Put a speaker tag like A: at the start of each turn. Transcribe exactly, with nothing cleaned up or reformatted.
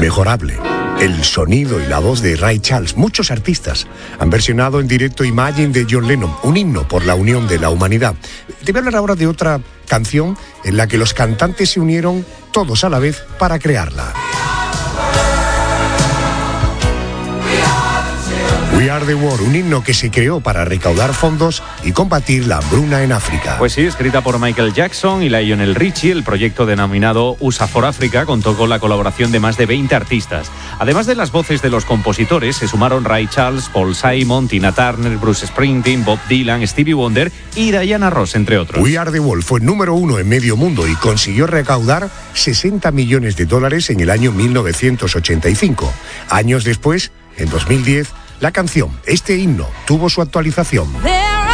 A: inmejorable. El sonido y la voz de Ray Charles. Muchos artistas han versionado en directo Imagine de John Lennon, un himno por la unión de la humanidad. Te voy a hablar ahora de otra canción en la que los cantantes se unieron todos a la vez para crearla. We Are the World, un himno que se creó para recaudar fondos y combatir la hambruna en África.
B: Pues sí, escrita por Michael Jackson y Lionel Richie, el proyecto denominado U S A for Africa contó con la colaboración de más de veinte artistas. Además de las voces de los compositores, se sumaron Ray Charles, Paul Simon, Tina Turner, Bruce Springsteen, Bob Dylan, Stevie Wonder y Diana Ross, entre otros.
A: We Are the World fue número uno en medio mundo y consiguió recaudar sesenta millones de dólares en el año mil novecientos ochenta y cinco. Años después, en dos mil diez, la canción, este himno, tuvo su actualización.